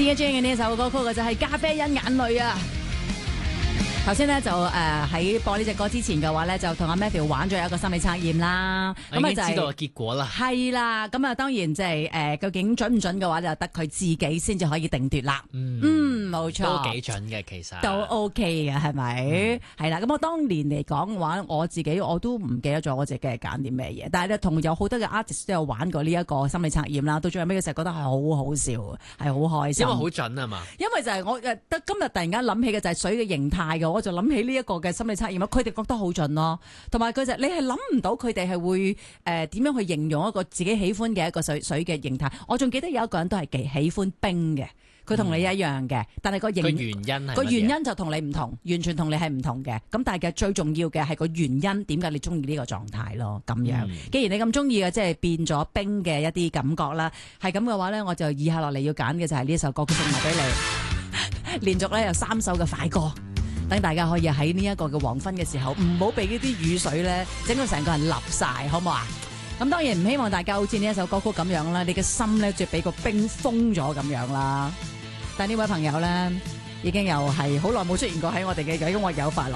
Dear Jane 嘅呢一首歌曲嘅就係咖啡因眼淚啊！頭先咧就喺播呢隻歌之前嘅話咧，就同阿 Matthew 玩咗一個心理測驗啦。咁已經知道個結果啦。 係啦，咁啊當然即係究竟準唔準嘅話，就得佢自己先至可以定奪啦。冇錯， 都幾準嘅其實。 都 OK 嘅係咪？係啦，咁我當年嚟講嘅話，我自己我都唔記得咗我自己係揀啲咩嘢，但係咧同有好多嘅 artist 都有玩過呢一個心理測驗啦。到最後尾嘅時候覺得係好好笑，係好開心。 因為好準啊嘛。 因為就係我今日突然間諗起嘅就係水嘅形態嘅，我就諗起呢一個嘅心理測驗啦。佢哋覺得好準咯，同埋佢就你係諗唔到佢哋係會點樣去形容一個自己喜歡嘅一個水嘅形態。我仲記得有一個人都係喜歡冰嘅。佢同你一樣嘅，但係個原因就同你唔同，完全同你係唔同嘅。咁但係最重要嘅係個原因，點解你中意呢個狀態咯？咁樣，既然你咁中意嘅，即係變咗冰嘅一啲感覺啦，係咁嘅話咧，我就以下落嚟要揀嘅就係呢一首歌曲送埋俾你，連續咧有3首嘅快歌，等大家可以喺呢一個嘅黃昏嘅時候，唔好俾呢啲雨水咧整到成個人立晒，好唔好啊？咁當然唔希望大家好似呢一首歌曲咁樣啦，你嘅心咧就俾個冰封咗咁樣啦。但係呢位朋友咧，已經又係好耐冇出現過喺我哋嘅音樂有快樂。